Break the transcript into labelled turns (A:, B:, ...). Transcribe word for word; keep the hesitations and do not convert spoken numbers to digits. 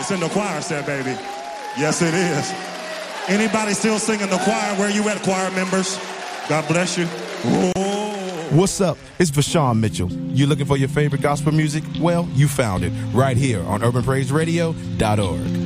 A: It's in the choir set, baby. Yes, it is. Anybody still singing the choir? Where you at, choir members? God bless you. Whoa.
B: What's up? It's Vashawn Mitchell. You looking for your favorite gospel music? Well, you found it right here on urban praise radio dot org.